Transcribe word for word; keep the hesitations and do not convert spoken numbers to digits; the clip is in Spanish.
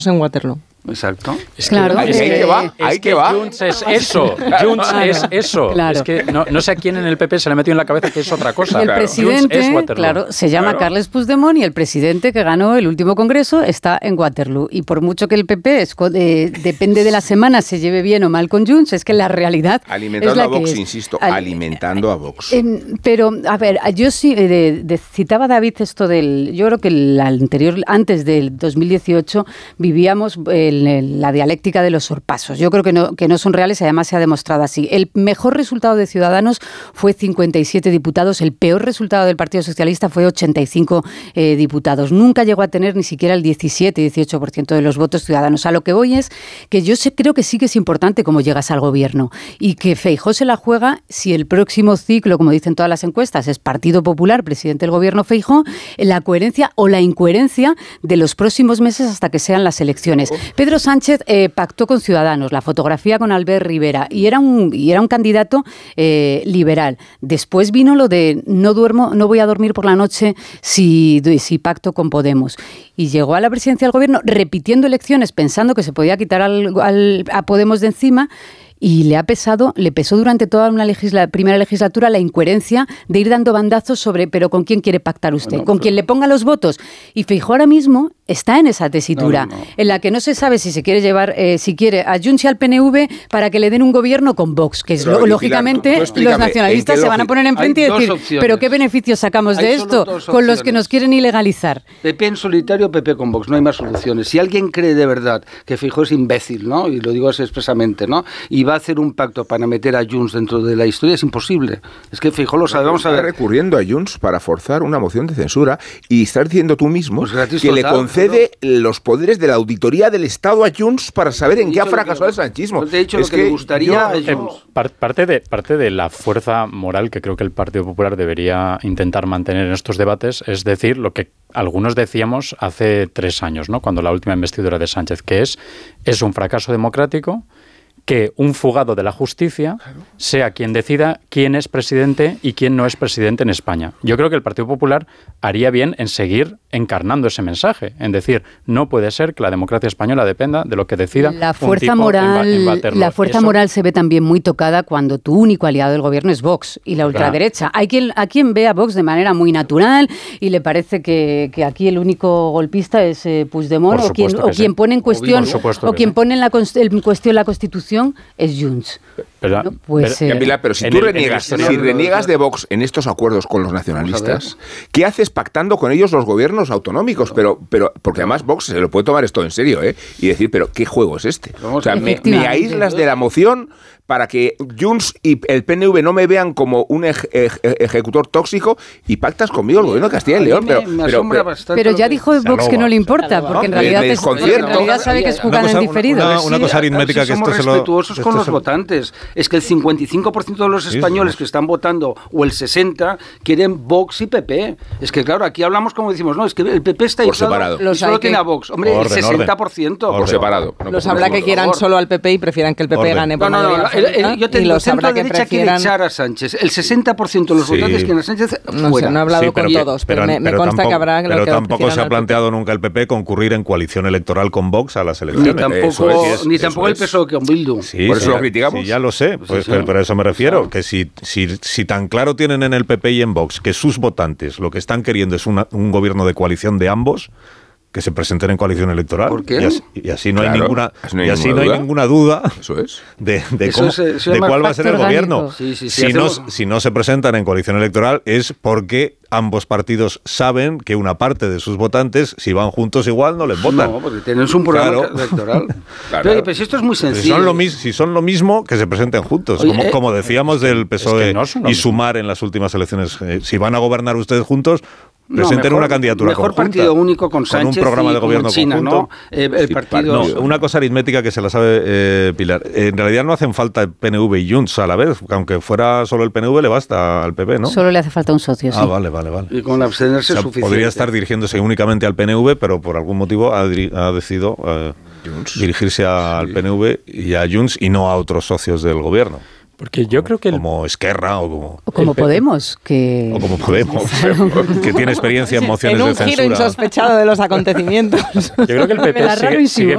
en Waterloo. Exacto. Es que, claro, es eh, que, que va, es hay que, que va. Junts es eso, Junts claro. es eso. Claro. Es que no, no sé a quién en el P P se le ha metido en la cabeza que es otra cosa. Y el claro. presidente, claro, se llama claro. Carles Puigdemont y el presidente que ganó el último congreso está en Waterloo. Y por mucho que el P P es, eh, depende de la semana se lleve bien o mal con Junts, es que la realidad alimentando es la a Vox, que insisto, Al, alimentando a Vox. Eh, pero, a ver, yo sí, eh, de, de, citaba David esto del, yo creo que el anterior, antes del dos mil dieciocho, vivíamos el, el, la dialéctica de los sorpasos. Yo creo que no, que no son reales y además se ha demostrado así. El mejor resultado de Ciudadanos fue cincuenta y siete diputados, el peor resultado del Partido Socialista fue ochenta y cinco eh, diputados. Nunca llegó a tener ni siquiera el diecisiete, dieciocho por ciento de los votos ciudadanos. A lo que voy es que yo sé, creo que sí que es importante cómo llegas al gobierno y que Feijóo se la juega si el próximo ciclo, como dicen todas las encuestas, es Partido Popular, presidente del gobierno Feijóo, la coherencia o la incoherencia de los próximos meses hasta que sean las elecciones. Pedro Sánchez eh, pactó con Ciudadanos, la fotografía con Albert Rivera, y era un, y era un candidato eh, liberal. Después vino lo de no duermo, no voy a dormir por la noche si, si pacto con Podemos. Y llegó a la presidencia del gobierno repitiendo elecciones, pensando que se podía quitar al, al, a Podemos de encima. Y le ha pesado, le pesó durante toda una legisla, primera legislatura la incoherencia de ir dando bandazos sobre, pero ¿con quién quiere pactar usted? Bueno, ¿con pero... quién le ponga los votos? Y Feijóo ahora mismo está en esa tesitura, no, no, no. en la que no se sabe si se quiere llevar, eh, si quiere a Junts y al P N V para que le den un gobierno con Vox, que es pero, lógicamente tú, tú los nacionalistas se van a poner enfrente y decir, opciones. ¿Pero qué beneficios sacamos hay de esto con los que nos quieren ilegalizar? P P en solitario, P P con Vox, no hay más soluciones. Si alguien cree de verdad que Feijóo es imbécil, ¿no? Y lo digo así expresamente, ¿no? Y va a hacer un pacto para meter a Junts dentro de la historia, es imposible. Es que Feijóo lo sabe, vamos a ver. Está recurriendo a Junts para forzar una moción de censura y estás diciendo tú mismo pues que total, le concede pero... los poderes de la auditoría del Estado a Junts para saber en qué ha fracasado el sanchismo. De hecho, es lo que, que le gustaría yo, a Junts. Eh, parte, de, parte de la fuerza moral que creo que el Partido Popular debería intentar mantener en estos debates es decir lo que algunos decíamos hace tres años, ¿no? Cuando la última investidura de Sánchez, que es, es un fracaso democrático que un fugado de la justicia claro. sea quien decida quién es presidente y quién no es presidente en España. Yo creo que el Partido Popular haría bien en seguir encarnando ese mensaje, en decir, no puede ser que la democracia española dependa de lo que decida la fuerza un tipo moral, en, en la fuerza Eso, moral se ve también muy tocada cuando tu único aliado del gobierno es Vox y la ultraderecha. Claro. Hay quien, a quien ve a Vox de manera muy natural y le parece que, que aquí el único golpista es eh, Puigdemont o quien, o quien sí. pone en cuestión o, o quien sí. pone en, la, en cuestión la Constitución es Junts. Pero, no, pues, pero, eh, Pilar, pero si tú el, reniegas, si reniegas de Vox en estos acuerdos con los nacionalistas, ¿qué haces pactando con ellos los gobiernos autonómicos? Pero, pero porque además Vox se lo puede tomar esto en serio, ¿eh? Y decir, pero ¿qué juego es este? O sea, me, me aíslas de la moción para que Junts y el P N V no me vean como un ej, ej, ejecutor tóxico y pactas conmigo el gobierno de Castilla y León. Pero, me, me pero, pero, pero ya dijo Vox que no le importa, porque en realidad, es, porque en realidad sabe que es jugar en diferido. Una, una cosa aritmética si que esto se lo... Somos respetuosos con los votantes. Es que el cincuenta y cinco por ciento de los españoles que están votando, o el sesenta por ciento, quieren Vox y P P. Es que claro, aquí hablamos como decimos, no, es que el P P está aislado y solo tiene a Vox. Hombre, orden, el sesenta por ciento. Orden. Por separado. No, los habrá que quieran solo al P P y prefieran que el P P orden. gane por no, no, no, el, el, yo te y digo, los habrá que derecha prefieran... quiere echar a Sánchez. El sesenta por ciento de los sí. votantes quieren a Sánchez no fuera. Sé, no he hablado sí, pero, con todos, pero, pero me, pero me consta tampoco, que habrá... Pero que tampoco se ha planteado nunca el P P concurrir en coalición electoral con Vox a las elecciones. Ni tampoco, es, ni tampoco el P S O E con Bildu. Sí, por sí, eso lo criticamos. Sí, ya lo sé, pues, sí, sí. pero, pero a eso me refiero, que si, si, si tan claro tienen en el P P y en Vox que sus votantes lo que están queriendo es una, un gobierno de coalición de ambos, que se presenten en coalición electoral. ¿Por qué? Y así, y así no claro, hay ninguna, no hay y así ninguna no duda. hay ninguna duda eso es. de, de, eso cómo, es, eso de es cuál va a ser el gobierno. Sí, sí, sí, si, hacemos... no, si no se presentan en coalición electoral es porque ambos partidos saben que una parte de sus votantes, si van juntos igual, no les votan. No, porque tienen un programa claro. electoral. claro. Pero, pero si esto es muy sencillo. Si son lo, mis, si son lo mismo, que se presenten juntos. Oye, como, eh, como decíamos del P S O E es que no y Sumar en las últimas elecciones. Eh, si van a gobernar ustedes juntos, presenten no, mejor, una candidatura mejor conjunta. Mejor partido único con Sánchez con un programa de gobierno China, conjunto. ¿no? Eh, el sí, partido... No, una cosa aritmética que se la sabe eh, Pilar. En realidad no hacen falta el P N V y Junts a la vez. Aunque fuera solo el P N V, le basta al P P, ¿no? Solo le hace falta un socio, sí. Ah, vale, vale, vale. Y con abstenerse o sea, es suficiente. Podría estar dirigiéndose únicamente al P N V, pero por algún motivo ha, ha decidido eh, dirigirse al sí. P N V y a Junts y no a otros socios del gobierno. Porque yo creo que... El... Como Esquerra o como... O como Podemos, que... O como Podemos, que tiene experiencia en mociones en de censura. un giro insospechado de los acontecimientos. Yo creo que el P P sigue, sigue,